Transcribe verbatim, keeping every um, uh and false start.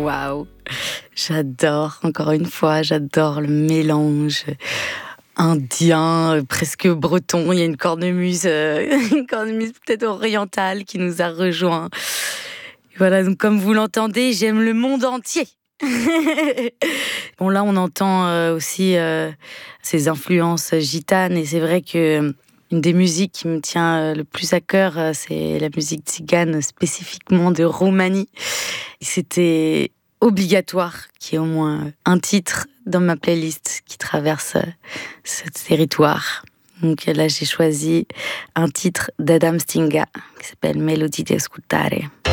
Waouh, j'adore, encore une fois, j'adore le mélange indien, presque breton. Il y a une cornemuse, euh, une cornemuse peut-être orientale qui nous a rejoints. Voilà, donc comme vous l'entendez, j'aime le monde entier. Bon, là, on entend euh, aussi euh, ces influences gitanes, et c'est vrai que une des musiques qui me tient le plus à cœur, c'est la musique tzigane, spécifiquement de Roumanie. C'était obligatoire qu'il y ait au moins un titre dans ma playlist qui traverse ce territoire. Donc là, j'ai choisi un titre d'Adam Stinga qui s'appelle Melodie di ascoltare.